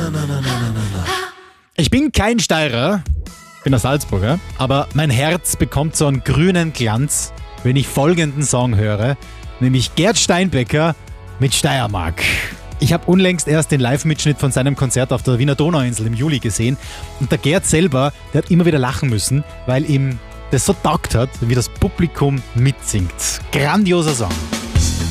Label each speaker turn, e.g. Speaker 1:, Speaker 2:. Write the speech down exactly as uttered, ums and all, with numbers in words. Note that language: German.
Speaker 1: Ich bin kein Steirer, bin ein Salzburger, aber mein Herz bekommt so einen grünen Glanz, wenn ich folgenden Song höre, nämlich Gerd Steinbecker mit Steiermark. Ich habe unlängst erst den Live-Mitschnitt von seinem Konzert auf der Wiener Donauinsel im Juli gesehen und der Gerd selber, der hat immer wieder lachen müssen, weil ihm das so taugt hat, wie das Publikum mitsingt. Grandioser Song.